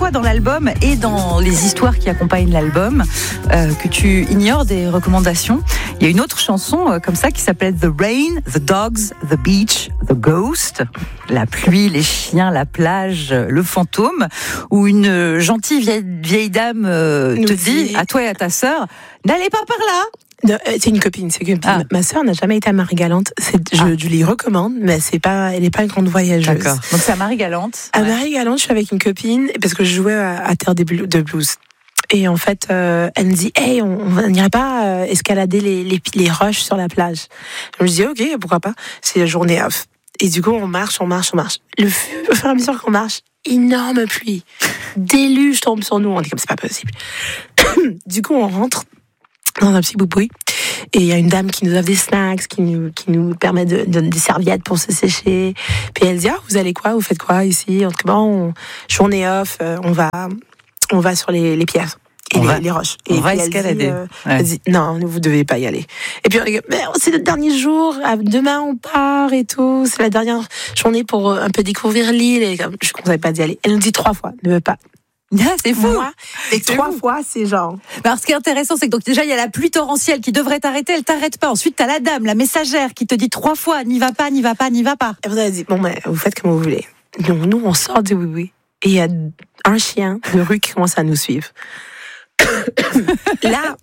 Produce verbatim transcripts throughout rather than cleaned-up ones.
parfois dans l'album et dans les histoires qui accompagnent l'album euh, que tu ignores des recommandations. Il y a une autre chanson euh, comme ça qui s'appelle The Rain, The Dogs, The Beach, The Ghost. La pluie, les chiens, la plage, le fantôme. Où une gentille vieille, vieille dame euh, te dit, dit à toi et à ta sœur, n'allez pas par là. Non, c'est une copine, c'est que ah. ma sœur n'a jamais été à Marie-Galante. C'est, je, ah. je lui recommande, mais c'est pas, elle n'est pas une grande voyageuse. D'accord. Donc c'est à Marie-Galante. À ouais. Marie-Galante, je suis avec une copine parce que je jouais à, à Terre des Blues, de Blues. Et en fait, euh, elle me dit, hey, on n'irait pas euh, escalader les, les, les roches sur la plage. Je me dis, ok, pourquoi pas. C'est la journée off. Et du coup, on marche, on marche, on marche. Le, au fur et à mesure qu'on marche, énorme pluie, déluge tombe sur nous. On dit comme c'est pas possible. Du coup, on rentre dans un petit bout-boui. Et il y a une dame qui nous offre des snacks, qui nous, qui nous permet de donner des serviettes pour se sécher. Puis elle dit, ah, vous allez quoi? Vous faites quoi ici? En tout cas, on, journée off, on va, on va sur les, les pierres. Et les, les roches. On et va escalader. Elle dit, euh, ouais. Elle dit, non, vous devez pas y aller. Et puis on dit, mais c'est le dernier jour, demain on part et tout, c'est la dernière journée pour un peu découvrir l'île. Et comme, je ne conseille pas d'y aller. Elle nous dit trois fois, ne veux pas. Ah, c'est fou. Moi, et c'est trois fou. fois, c'est genre. Alors, ce qui est intéressant, c'est que donc déjà il y a la pluie torrentielle qui devrait t'arrêter, elle t'arrête pas. Ensuite, t'as la dame, la messagère, qui te dit trois fois, n'y va pas, n'y va pas, n'y va pas. Et vous avez dit, bon ben, vous faites comme vous voulez. Nous, nous on sort du oui oui. Et il y a un chien de rue qui commence à nous suivre. là,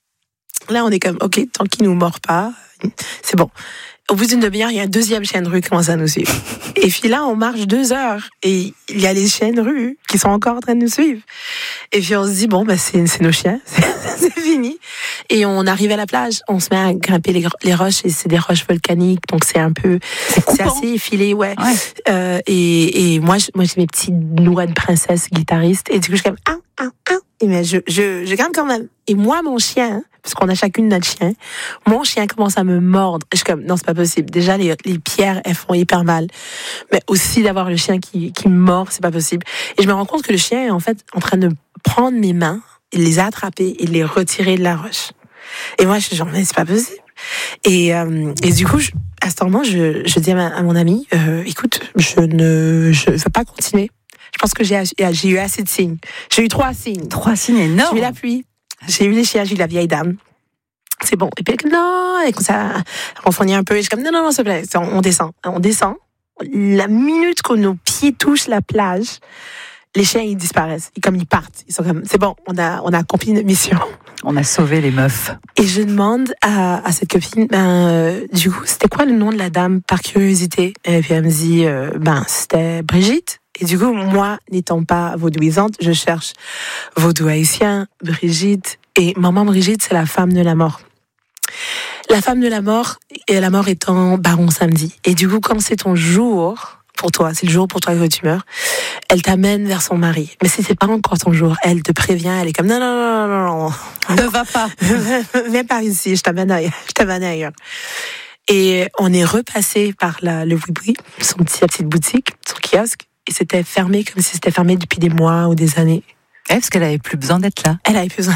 là, on est comme, ok, tant qu'il nous mord pas, c'est bon. Au bout d'une demi-heure, il y a un deuxième chien de rue qui commence à nous suivre. Et puis là, on marche deux heures et il y a les chiens de rue qui sont encore en train de nous suivre. Et puis on se dit, bon, bah, c'est, c'est nos chiens, c'est, c'est fini. Et on arrive à la plage, on se met à grimper les, les roches et c'est des roches volcaniques, donc c'est un peu, c'est, c'est assez effilé, ouais. ouais. Euh, et, et moi, je, moi, j'ai mes petites noix de princesse guitariste et du coup, je suis comme, ah, ah, ah. Et mais je, je, je grimpe quand même. Et moi, mon chien, parce qu'on a chacune notre chien, mon chien commence à me mordre. Je suis comme, non, c'est pas possible. Déjà, les, les pierres, elles font hyper mal. Mais aussi d'avoir le chien qui, qui me mord, c'est pas possible. Et je me rends compte que le chien est en fait en train de prendre mes mains, et les attraper et les retirer de la roche. Et moi, je suis genre, mais c'est pas possible. Et, euh, et du coup, je, à ce moment, je, je dis à, ma, à mon ami, euh, écoute, je ne je veux pas continuer. Je pense que j'ai, j'ai eu assez de signes. J'ai eu trois signes. Trois signes énormes. J'ai eu la pluie, j'ai eu les chiens, j'ai eu la vieille dame. C'est bon. Et puis elle est comme, non, et comme ça, on fournit un peu. Et je suis comme, non, non, non, s'il te plaît. On, on descend. On descend. La minute que nos pieds touchent la plage, les chiens, ils disparaissent. Et comme ils partent. Ils sont comme, c'est bon, on a, on a accompli notre mission. On a sauvé les meufs. Et je demande à, à cette copine, ben, euh, du coup, c'était quoi le nom de la dame, par curiosité? Et puis elle me dit, euh, ben, c'était Brigitte. Et du coup, moi, n'étant pas vaudouisante, je cherche vaudou haïtien, Brigitte. Et maman Brigitte, c'est la femme de la mort. La femme de la mort, et la mort étant Baron Samedi. Et du coup, quand c'est ton jour, pour toi, c'est le jour pour toi que tu meurs, elle t'amène vers son mari. Mais si c'est pas encore ton jour, elle te prévient, elle est comme, non, non, non, non, non. Ne va pas. Viens par ici, je t'amène ailleurs. Je t'amène ailleurs. Et on est repassé par la, le oui-oui, son petit, sa petite boutique, son kiosque. Et c'était fermé comme si c'était fermé depuis des mois ou des années. Est-ce qu'elle avait plus besoin d'être là? Elle avait plus besoin.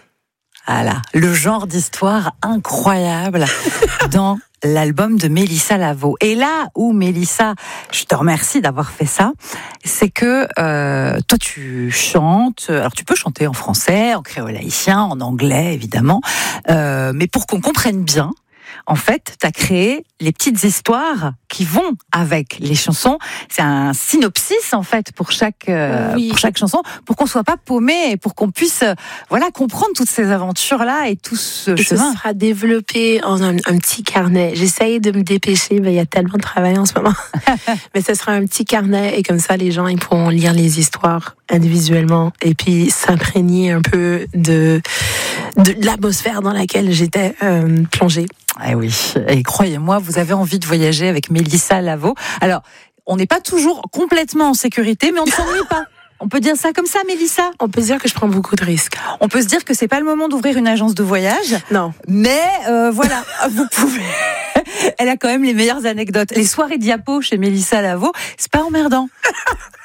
Voilà, le genre d'histoire incroyable dans l'album de Mélissa Lavo. Et là où Mélissa, je te remercie d'avoir fait ça, c'est que euh, toi tu chantes, alors tu peux chanter en français, en créole haïtien, en anglais évidemment, euh, mais pour qu'on comprenne bien, en fait, tu as créé les petites histoires qui vont avec les chansons. C'est un synopsis, en fait, pour chaque, euh, oui. pour chaque chanson, pour qu'on soit pas paumé et pour qu'on puisse, euh, voilà, comprendre toutes ces aventures-là et tout ce et chemin. Ce sera développé en un, un petit carnet. J'essaye de me dépêcher, mais il y a tellement de travail en ce moment. Mais ce sera un petit carnet et comme ça, les gens, ils pourront lire les histoires individuellement et puis s'imprégner un peu de, de l'atmosphère dans laquelle j'étais euh, plongée. Eh oui, et croyez-moi, vous avez envie de voyager avec Mélissa Lavo. Alors, on n'est pas toujours complètement en sécurité, mais on ne s'ennuie pas. On peut dire ça comme ça, Mélissa? On peut dire que je prends beaucoup de risques. On peut se dire que c'est pas le moment d'ouvrir une agence de voyage. Non. Mais euh, voilà, vous pouvez. Elle a quand même les meilleures anecdotes. Les soirées diapo chez Mélissa Lavo, c'est pas emmerdant.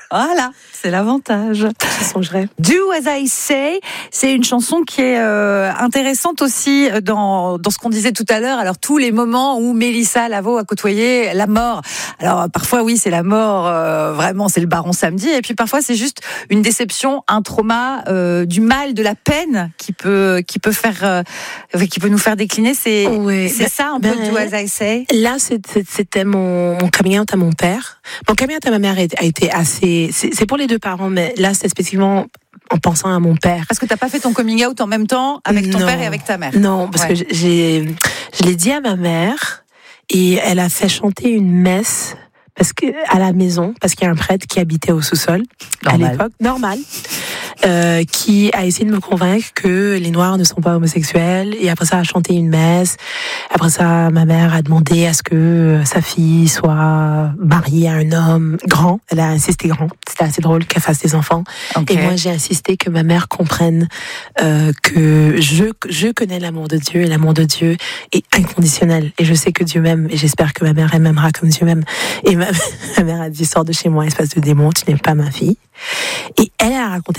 Voilà, c'est l'avantage. Je songerai. Do As I Say, c'est une chanson qui est euh, intéressante aussi dans, dans ce qu'on disait tout à l'heure. Alors, tous les moments où Mélissa Lavo a côtoyé la mort. Alors, parfois, oui, c'est la mort, euh, vraiment, c'est le baron samedi. Et puis, parfois, c'est juste une déception, un trauma, euh, du mal, de la peine qui peut, qui peut faire, euh, qui peut nous faire décliner. C'est, Oui, c'est ben, ça, un ben, peu Do As I Say. Là, c'était mon, mon coming out à mon père. Mon coming out à ma mère a été assez... C'est, c'est pour les deux parents, mais là, c'est spécifiquement en pensant à mon père. Parce que t'as pas fait ton coming out en même temps avec ton non, père et avec ta mère. Non, parce ouais. que j'ai, je l'ai dit à ma mère et elle a fait chanter une messe parce que à la maison, parce qu'il y a un prêtre qui habitait au sous-sol normal. à l'époque, normal, euh, qui a essayé de me convaincre que les Noirs ne sont pas homosexuels. Et après ça, a chanté une messe. Après ça, ma mère a demandé à ce que sa fille soit mariée à un homme grand. Elle a insisté grand. C'était assez drôle qu'elle fasse des enfants. Okay. Et moi, j'ai insisté que ma mère comprenne euh, que je je connais l'amour de Dieu et l'amour de Dieu est inconditionnel. Et je sais que Dieu m'aime et j'espère que ma mère elle m'aimera comme Dieu m'aime. Et ma, ma mère a dit, sors de chez moi, espèce de démon, tu n'es pas ma fille. Et elle a raconté